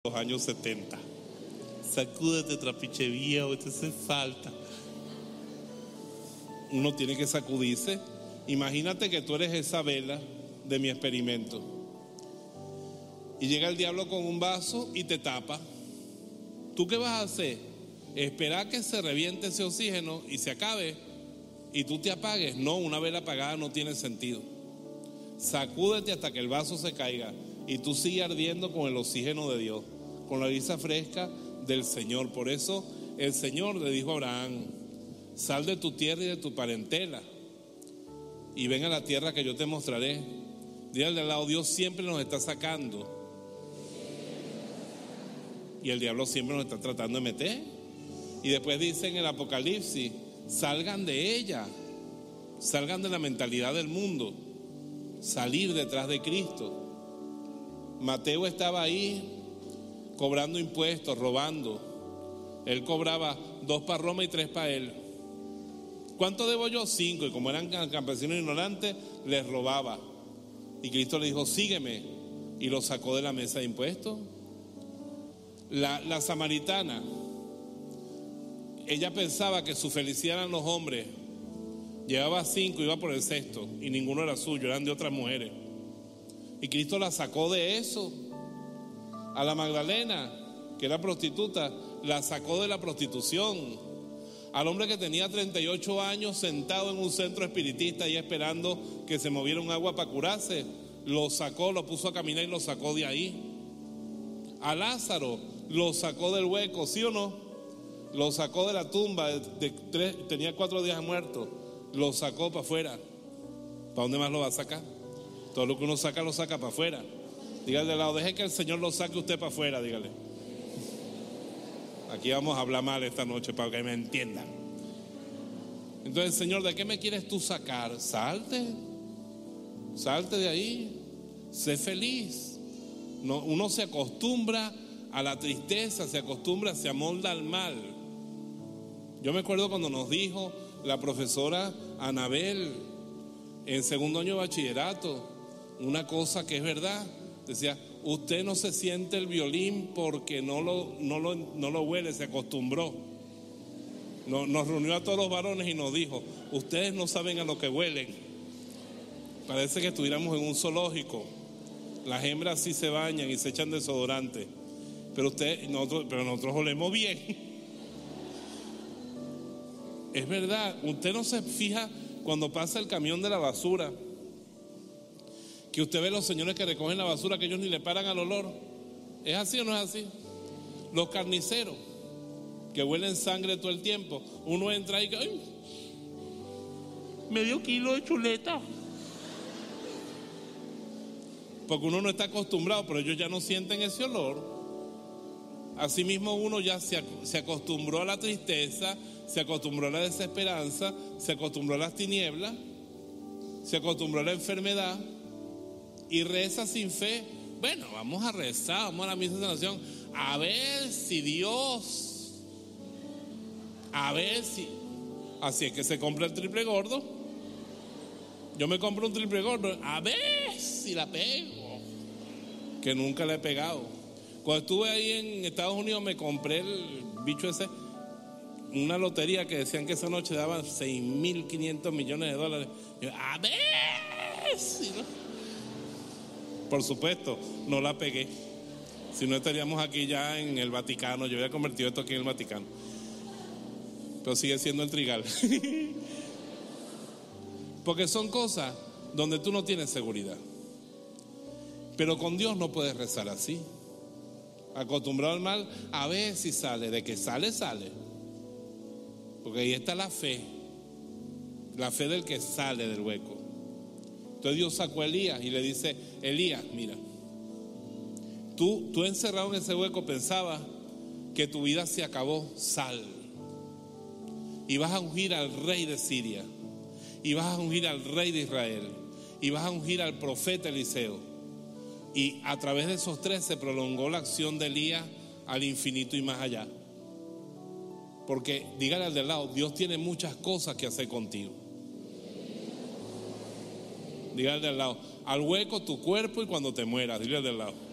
los años 70. Sacúdete, trapiche viejo, te hace falta. Uno tiene que sacudirse. Imagínate que tú eres esa vela de mi experimento y llega el diablo con un vaso y te tapa. ¿Tú qué vas a hacer? ¿Esperar que se reviente ese oxígeno y se acabe y tú te apagues? No, una vela apagada no tiene sentido. Sacúdete hasta que el vaso se caiga y tú sigues ardiendo con el oxígeno de Dios, con la brisa fresca del Señor. Por eso el Señor le dijo a Abraham: sal de tu tierra y de tu parentela y ven a la tierra que yo te mostraré. Dile al lado: Dios siempre nos está sacando y el diablo siempre nos está tratando de meter. Y después dice en el Apocalipsis: salgan de ella, salgan de la mentalidad del mundo, salir detrás de Cristo. Mateo estaba ahí cobrando impuestos, robando. Él cobraba 2 para Roma y 3 para él. ¿Cuánto debo yo? 5. Y como eran campesinos ignorantes, les robaba. Y Cristo le dijo: sígueme. Y lo sacó de la mesa de impuestos. La samaritana, ella pensaba que su felicidad eran los hombres. Llevaba 5, iba por el 6º, y ninguno era suyo, eran de otras mujeres. Y Cristo la sacó de eso. A la Magdalena, que era prostituta, la sacó de la prostitución. Al hombre que tenía 38 años sentado en un centro espiritista y esperando que se moviera un agua para curarse, lo sacó, lo puso a caminar y lo sacó de ahí. A Lázaro lo sacó del hueco, ¿sí o no? Lo sacó de la tumba, tenía 4 días muerto, lo sacó para afuera. ¿Para dónde más lo va a sacar? Todo lo que uno saca, lo saca para afuera. Dígale de lado: deje que el Señor lo saque usted para afuera, dígale. Aquí vamos a hablar mal esta noche para que me entiendan. Entonces: Señor, ¿de qué me quieres tú sacar? Salte de ahí, sé feliz. No, uno se acostumbra a la tristeza, se amolda al mal. Yo me acuerdo cuando nos dijo la profesora Anabel en 2º año de bachillerato una cosa que es verdad. Decía: usted no se siente el violín porque no lo huele, se acostumbró. Nos reunió a todos los varones y nos dijo: ustedes no saben a lo que huelen. Parece que estuviéramos en un zoológico. Las hembras sí se bañan y se echan desodorante, pero nosotros olemos bien. Es verdad. Usted no se fija cuando pasa el camión de la basura, que usted ve los señores que recogen la basura, que ellos ni le paran al olor. ¿Es así o no es así? Los carniceros que huelen sangre todo el tiempo, uno entra ahí y ¡ay! Medio kilo de chuleta. Porque uno no está acostumbrado, pero ellos ya no sienten ese olor. Asimismo, uno ya se acostumbró a la tristeza, se acostumbró a la desesperanza, se acostumbró a las tinieblas, se acostumbró a la enfermedad y reza sin fe. Bueno, vamos a rezar, vamos a la misa de sanación, a ver si Dios, así es que se compra el triple gordo. Yo me compro un triple gordo, a ver si la pego, que nunca la he pegado. Cuando estuve ahí en Estados Unidos me compré el bicho ese, una lotería que decían que esa noche daban $6.500 millones. Yo, a ver si no. Por supuesto, no la pegué. Si no, estaríamos aquí ya en el Vaticano. Yo había convertido esto aquí en el Vaticano. Pero sigue siendo el trigal. Porque son cosas donde tú no tienes seguridad. Pero con Dios no puedes rezar así. Acostumbrado al mal, a ver si sale. De que sale, sale. Porque ahí está la fe. La fe del que sale del hueco. Entonces Dios sacó a Elías y le dice: Elías, mira, tú encerrado en ese hueco pensabas que tu vida se acabó. Sal. Y vas a ungir al rey de Siria. Y vas a ungir al rey de Israel. Y vas a ungir al profeta Eliseo. Y a través de esos 3 se prolongó la acción de Elías al infinito y más allá. Porque dígale al de lado: Dios tiene muchas cosas que hacer contigo. Dígale al de al lado: al hueco tu cuerpo y cuando te mueras. Dígale al de al lado.